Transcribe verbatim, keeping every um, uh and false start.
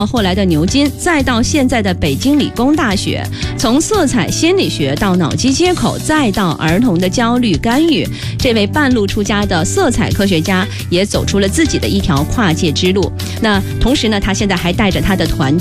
后来的牛津，再到现在的北京理工大学，从色彩心理学到脑机接口，再到儿童的焦虑干预，这位半路出家的色彩科学家也走出了自己的一条跨界之路。那同时呢，他现在还带着他的团队